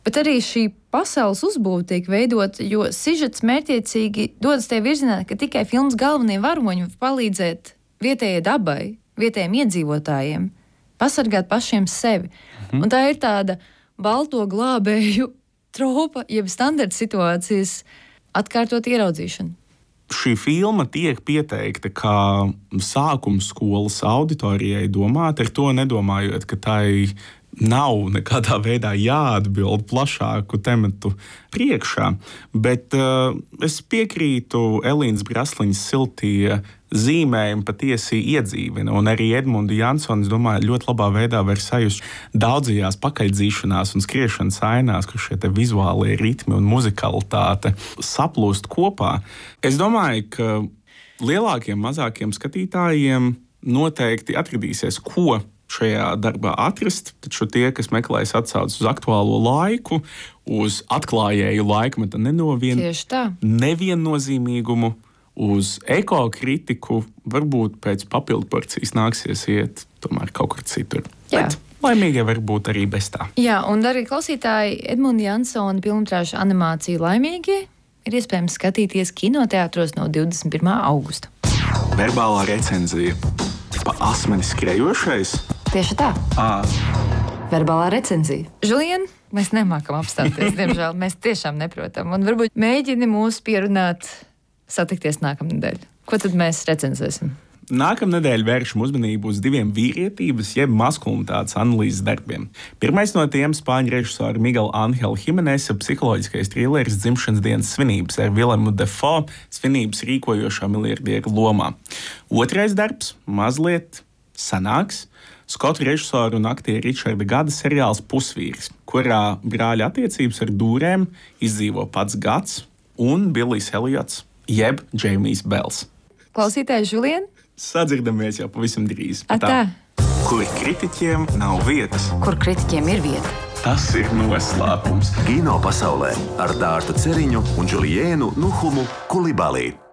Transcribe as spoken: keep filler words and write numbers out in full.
Bet arī šī pasaules uzbūve tiek veidota, jo sižets mērķiecīgi dodas tajā virzienā, ka tikai filmas galvenie varoņi var palīdzēt vietējai dabai, vietējiem iedzīvotājiem, pasargāt pašiem sevi. Mhm. Un tā ir tāda balto glābēju tropa, jeb standarta situācijas atkārtot ieraudzīšanu. Šī filma tiek pieteikta kā sākums skolas auditorijai domāt, ar to nedomājot, ka tai nav nekādā veidā jāatbild plašāku tematu priekšā, bet uh, es piekrītu Elīnas Brasliņas siltie zīmējumi patiesi iedzīvina, un arī Edmundu Jansonu, es domāju, ļoti labā veidā var sajust daudzajās pakaļdzīšanās un skriešanas ainās, kur šie te vizuālie ritmi un muzikalitāte saplūst kopā. Es domāju, ka lielākiem, mazākiem skatītājiem noteikti atradīsies, ko šajā darbā atrast, taču tie, kas meklēs atsauces uz aktuālo laiku, uz atklājēju laikmetu nenovien, neviennozīmīgumu, uz ekokritiku, varbūt pēc papildu porcijas nāksies iet tomēr kaut kur citur. Jā. Bet laimīgie var būt arī bez tā. Jā, un arī klausītāji Edmunda Jansona filmtrāžu animāciju Laimīgie ir iespējams skatīties kinoteātros no divdesmit pirmā augusta. Verbālā recenzija. Pa asmeni skrejošais? Tieši tā. À. Verbālā recenzija. Žulien, mēs nemākam apstāties, diemžēl. Mēs tiešām neprotam. Un varbūt mēģini mūs pierunāt satikties nākamnedēļ. Ko tad mēs recenzēsim? Nākamnedēļ vēršam uzmanību uz diviem vīrietības jeb maskulinitātes analīzes darbiem. Pirmais no tiem spāņu režisora Miguel Ángel Jimeneza psiholoģiskais trilleris Dzimšanas dienas svinības ar Willemu Dafoe svinības rīkojošā miljardiera lomā. Otrais darbs mazliet senāks. Skotu režisoru un aktieru Richarda Gada seriāls Pusvīrs, kurā brāļa attiecības ar dūrēm izdzīvo pats Gads un Billijs Eliots jeb Džeimijs Bels. Klausītājs Žulien? Sadzirdamies jau pavisam drīz. A, tā. Kur kritiķiem nav vietas. Kur kritiķiem ir vieta. Tas ir noslēpums. Kino pasaulē ar Dārtu Ceriņu un Džuliēnu Nuhumu Kulibalī.